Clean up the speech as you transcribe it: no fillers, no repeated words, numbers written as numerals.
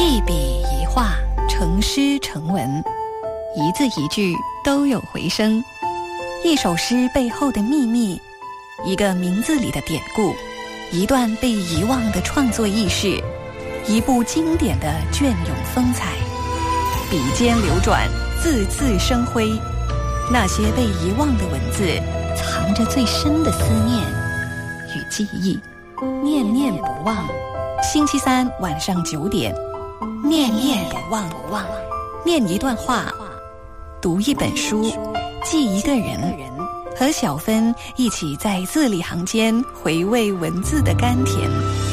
一笔一画，成诗成文，一字一句都有回声。一首诗背后的秘密，一个名字里的典故，一段被遗忘的创作轶事，一部经典的隽永风采。笔尖流转，字字生辉。那些被遗忘的文字，藏着最深的思念与记忆，念念不忘。星期三晚上9点，念念不忘，念一段话，读一本书，记一个人，和小芬一起在字里行间回味文字的甘甜。